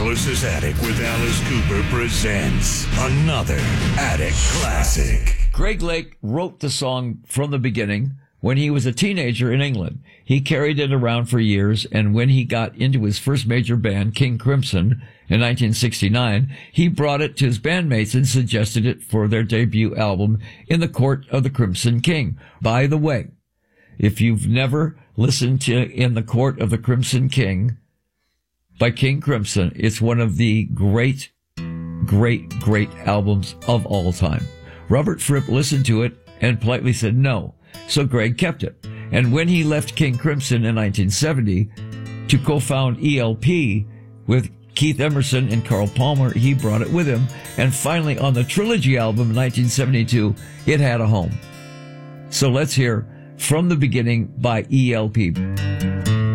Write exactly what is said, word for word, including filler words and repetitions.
Alice's Attic with Alice Cooper presents another Attic Classic. Greg Lake wrote the song from the beginning when he was a teenager in England. He carried it around for years, and when he got into his first major band, King Crimson, in nineteen sixty-nine, he brought it to his bandmates and suggested it for their debut album, In the Court of the Crimson King. By the way, if you've never listened to In the Court of the Crimson King by King Crimson, it's one of the great, great, great albums of all time. Robert Fripp listened to it and politely said no, so Greg kept it. And when he left King Crimson in nineteen seventy to co-found E L P with Keith Emerson and Carl Palmer, he brought it with him. And finally, on the Trilogy album in nineteen seventy-two, it had a home. So let's hear From the Beginning by E L P.